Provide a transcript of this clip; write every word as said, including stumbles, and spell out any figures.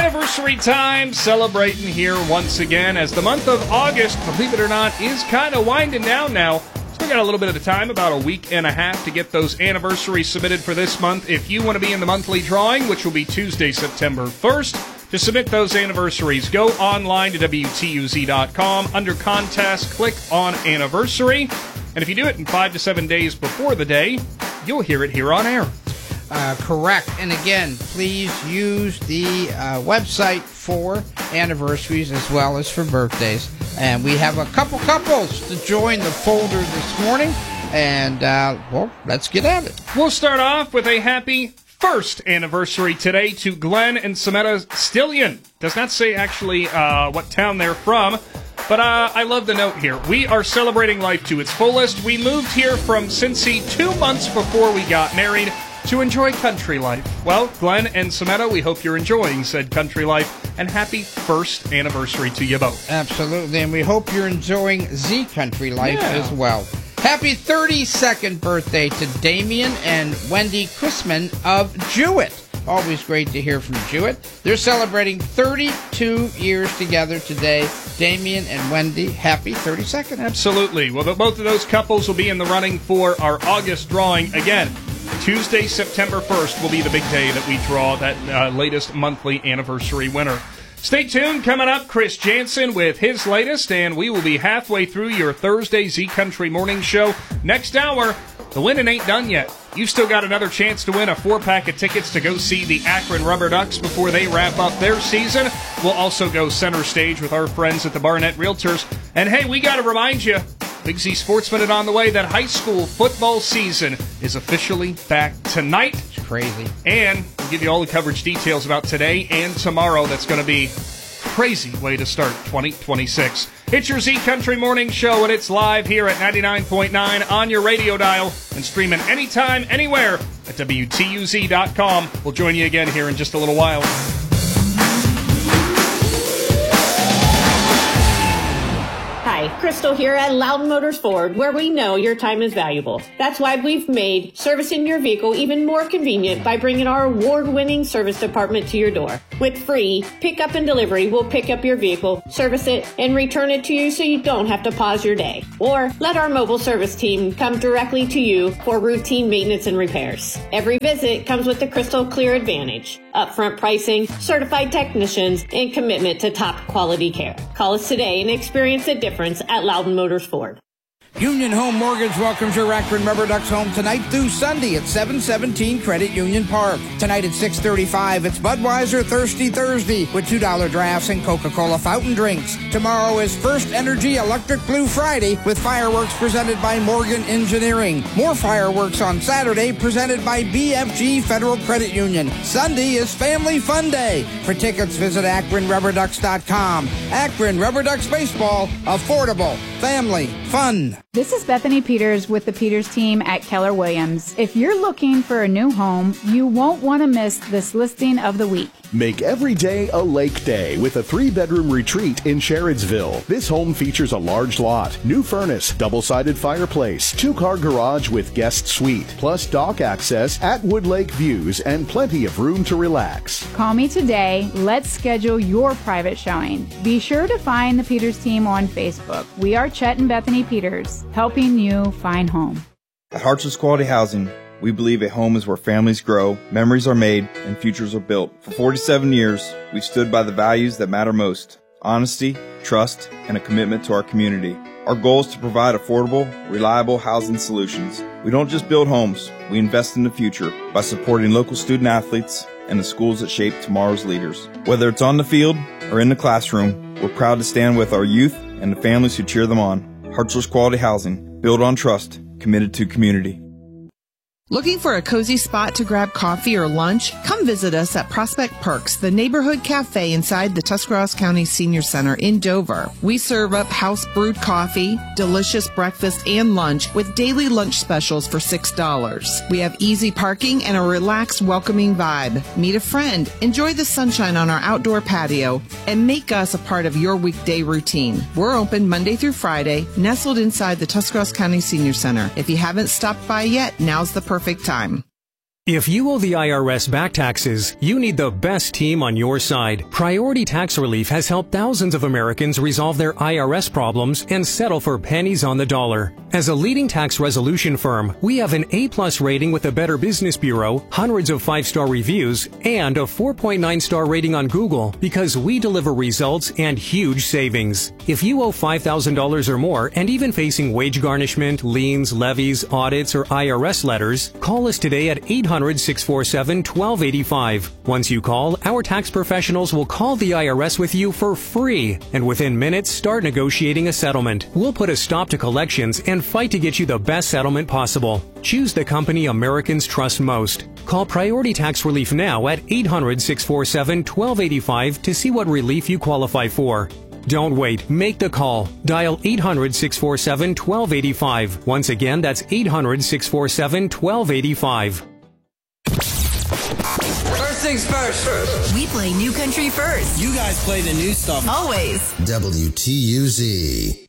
Anniversary time, celebrating here once again as the month of August, believe it or not, is kind of winding down now. Still got a little bit of the time, about a week and a half to get those anniversaries submitted for this month. If you want to be in the monthly drawing, which will be Tuesday, September first, to submit those anniversaries, go online to W T U Z dot com. Under contest, click on anniversary. And if you do it in five to seven days before the day, you'll hear it here on air. Uh, correct. And again, please use the uh, website for anniversaries as well as for birthdays. And we have a couple couples to join the folder this morning. And, uh, well, let's get at it. We'll start off with a happy first anniversary today to Glenn and Samantha Stillion. Does not say actually uh, what town they're from. But uh, I love the note here. We are celebrating life to its fullest. We moved here from Cincy two months before we got married to enjoy country life. Well, Glenn and Samantha, we hope you're enjoying said country life, and happy first anniversary to you both. Absolutely, and we hope you're enjoying Z Country Life yeah. as well. Happy thirty-second birthday to Damien and Wendy Chrisman of Jewett. Always great to hear from Jewett. They're celebrating thirty-two years together today. Damien and Wendy, happy thirty-second. Absolutely. Well, both of those couples will be in the running for our August drawing. Again, Tuesday, September first will be the big day that we draw that uh, latest monthly anniversary winner. Stay tuned. Coming up, Chris Jansen with his latest, and we will be halfway through your Thursday Z Country Morning Show. Next hour, the winning ain't done yet. You've still got another chance to win a four-pack of tickets to go see the Akron Rubber Ducks before they wrap up their season. We'll also go center stage with our friends at the Barnett Realtors. And hey, we got to remind you, Big Z Sports Minute on the way, that high school football season is officially back tonight. It's crazy. And we'll give you all the coverage details about today and tomorrow. That's going to be a crazy way to start twenty twenty-six. It's your Z Country Morning Show, and it's live here at ninety-nine point nine on your radio dial and streaming anytime, anywhere at W T U Z dot com. We'll join you again here in just a little while. Hi, Crystal here at Loudon Motors Ford, where we know your time is valuable. That's why we've made servicing your vehicle even more convenient by bringing our award-winning service department to your door. With free pickup and delivery, we'll pick up your vehicle, service it, and return it to you so you don't have to pause your day. Or let our mobile service team come directly to you for routine maintenance and repairs. Every visit comes with the Crystal Clear Advantage, upfront pricing, certified technicians, and commitment to top quality care. Call us today and experience the difference at Loudon Motors Ford. Union Home Mortgage welcomes your Akron Rubber Ducks home tonight through Sunday at seven seventeen Credit Union Park. Tonight at six thirty-five, it's Budweiser Thirsty Thursday with two dollar drafts and Coca-Cola fountain drinks. Tomorrow is First Energy Electric Blue Friday with fireworks presented by Morgan Engineering. More fireworks on Saturday presented by B F G Federal Credit Union. Sunday is Family Fun Day. For tickets, visit Akron Rubber Ducks dot com. Akron Rubber Ducks Baseball, affordable, family, fun. This is Bethany Peters with the Peters team at Keller Williams. If you're looking for a new home, you won't want to miss this listing of the week. Make every day a lake day with a three-bedroom retreat in Sherrodsville. This home features a large lot, new furnace, double-sided fireplace, two-car garage with guest suite, plus dock access at Woodlake views and plenty of room to relax. Call me today. Let's schedule your private showing. Be sure to find the Peters team on Facebook. We are Chet and Bethany Peters, helping you find home. At Hartson's Quality Housing, we believe a home is where families grow, memories are made, and futures are built. For forty-seven years, we've stood by the values that matter most: honesty, trust, and a commitment to our community. Our goal is to provide affordable, reliable housing solutions. We don't just build homes, we invest in the future by supporting local student athletes and the schools that shape tomorrow's leaders. Whether it's on the field or in the classroom, we're proud to stand with our youth and the families who cheer them on. Hartzler's Quality Housing, built on trust, committed to community. Looking for a cozy spot to grab coffee or lunch? Come visit us at Prospect Perks, the neighborhood cafe inside the Tuscarawas County Senior Center in Dover. We serve up house-brewed coffee, delicious breakfast and lunch with daily lunch specials for six dollars. We have easy parking and a relaxed, welcoming vibe. Meet a friend, enjoy the sunshine on our outdoor patio, and make us a part of your weekday routine. We're open Monday through Friday, nestled inside the Tuscarawas County Senior Center. If you haven't stopped by yet, now's the perfect perfect time. If you owe the I R S back taxes, you need the best team on your side. Priority Tax Relief has helped thousands of Americans resolve their I R S problems and settle for pennies on the dollar. As a leading tax resolution firm, we have an A-plus rating with the Better Business Bureau, hundreds of five-star reviews, and a four point nine star rating on Google because we deliver results and huge savings. If you owe five thousand dollars or more and even facing wage garnishment, liens, levies, audits, or I R S letters, call us today at eight hundred, six four seven, one two eight five. Once you call, our tax professionals will call the I R S with you for free, and within minutes start negotiating a settlement. We'll put a stop to collections and fight to get you the best settlement possible. Choose the company Americans trust most. Call Priority Tax Relief now at eight hundred, six four seven, one two eight five to see what relief you qualify for. Don't wait. Make the call. Dial eight hundred, six four seven, one two eight five. Once again, that's eight hundred, six four seven, one two eight five. First things first. We play new country first. You guys play the new stuff. Always. W T U Z.